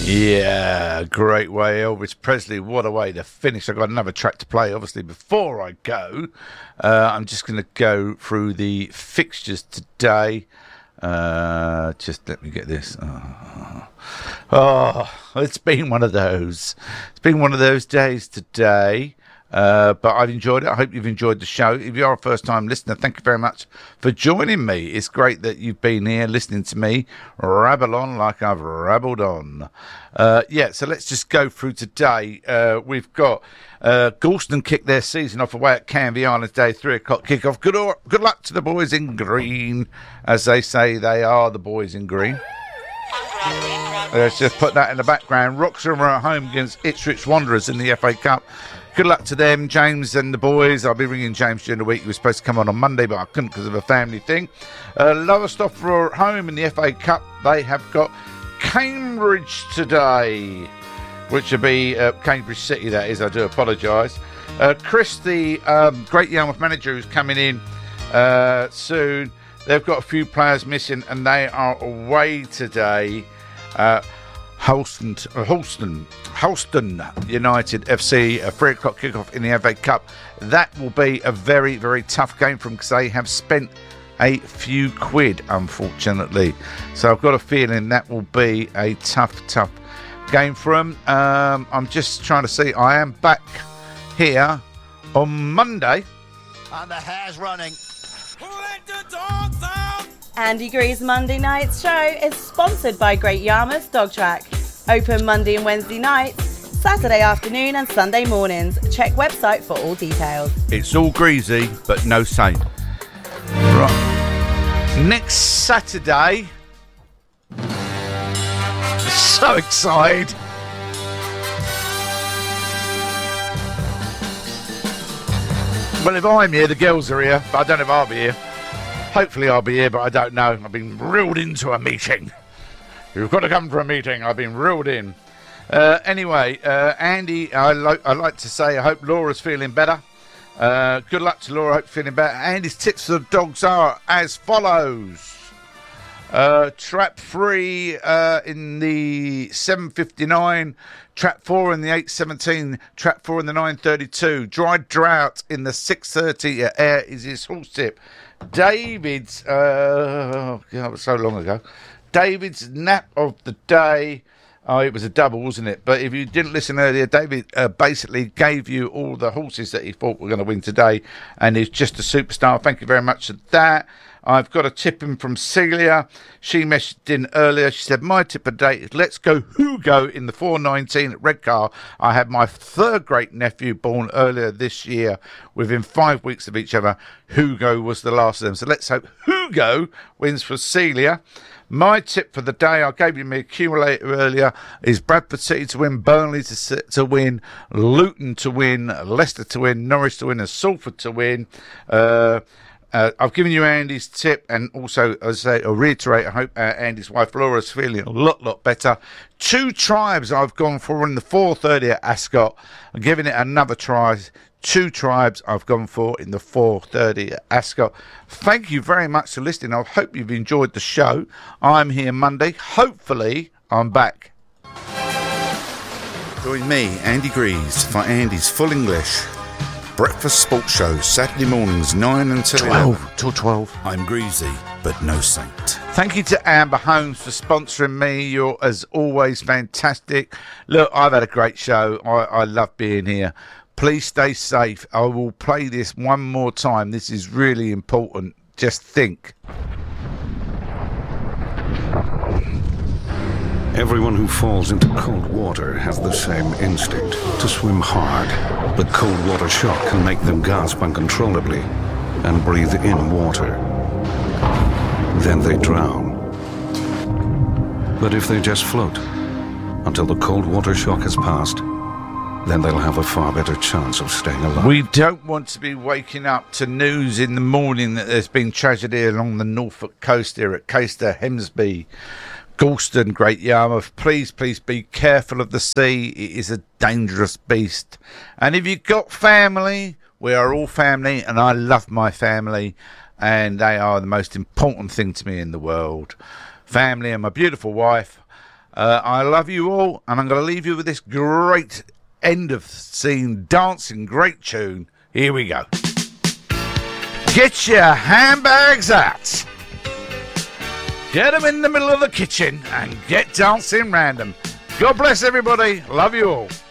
Yeah, great way, Elvis Presley. What a way to finish. I've got another track to play, obviously, before I go. I'm just going to go through the fixtures today. Just let me get this. Oh, it's been one of those. It's been one of those days today. But I've enjoyed it. I hope you've enjoyed the show. If you are a first-time listener, thank you very much for joining me. It's great that you've been here listening to me rabble on like I've rabbled on. So let's just go through today. We've got Galston kick their season off away at Canvey Island today, 3 o'clock kickoff. Good luck to the boys in green. As they say, they are the boys in green. Let's just put that in the background. Wroxham are at home against Ipswich Wanderers in the FA Cup. Good luck to them, James and the boys. I'll be ringing James during the week. He was supposed to come on Monday, but I couldn't because of a family thing. Lowestoft are at home in the FA Cup. They have got Cambridge today, which will be Cambridge City, that is. I do apologise. Chris, the Great Yarmouth manager, who's coming in soon. They've got a few players missing, and they are away today. Holston United FC, a 3 o'clock kickoff in the FA Cup. That will be a very, very tough game for them because they have spent a few quid, unfortunately. So I've got a feeling that will be a tough game for them. I'm just trying to see. I am back here on Monday. And the hair's running. Let the dogs out. Andy Greaves Monday Night Show is sponsored by Great Yarmouth Dog Track. Open Monday and Wednesday nights, Saturday afternoon and Sunday mornings. Check website for all details. It's all greasy, but no saint. Right. Next Saturday. So excited. Well, if I'm here, the girls are here, but I don't know if I'll be here. Hopefully I'll be here, but I don't know. I've been reeled into a meeting. You've got to come for a meeting. I've been reeled in. Anyway, Andy, I like to say I hope Laura's feeling better. Good luck to Laura. I hope feeling better. Andy's tips for the dogs are as follows. Trap 3 in the 7:59. Trap 4 in the 8:17. Trap 4 in the 9:32. Dry Drought in the 6:30. Air is his horse tip. David's, that was so long ago. David's nap of the day. Oh, it was a double, wasn't it? But if you didn't listen earlier, David basically gave you all the horses that he thought were going to win today, and he's just a superstar. Thank you very much for that. I've got a tip in from Celia. She messaged in earlier. She said, my tip of the day is let's go Hugo in the 4:19 at Redcar. I had my third great nephew born earlier this year. Within 5 weeks of each other, Hugo was the last of them. So let's hope Hugo wins for Celia. My tip for the day, I gave you my accumulator earlier, is Bradford City to win, Burnley to win, Luton to win, Leicester to win, Norwich to win, and Salford to win. I've given you Andy's tip, and also, as I say, I'll reiterate, I hope Andy's wife Laura's feeling a lot better. 2 tribes I've gone for in the 4:30 at Ascot. I'm giving it another try. 2 tribes I've gone for in the 4:30 at Ascot. Thank you very much for listening. I hope you've enjoyed the show. I'm here Monday. Hopefully, I'm back. Join me, Andy Greaves, for Andy's Full English Breakfast Sports Show, Saturday mornings, 9 until 12. Till 12. I'm greasy, but no saint. Thank you to Amber Holmes for sponsoring me. You're, as always, fantastic. Look, I've had a great show. I love being here. Please stay safe. I will play this one more time. This is really important. Just think. Everyone who falls into cold water has the same instinct, to swim hard. But cold water shock can make them gasp uncontrollably and breathe in water. Then they drown. But if they just float until the cold water shock has passed, then they'll have a far better chance of staying alive. We don't want to be waking up to news in the morning that there's been tragedy along the Norfolk coast here at Caister, Hemsby, Galston, Great Yarmouth. Please be careful of the sea. It is a dangerous beast. And if you've got family, we are all family, and I love my family, and they are the most important thing to me in the world. Family and my beautiful wife. I love you all, and I'm going to leave you with this great end of scene dancing great tune. Here we go. Get your handbags out. Get them in the middle of the kitchen and get dancing random. God bless everybody. Love you all.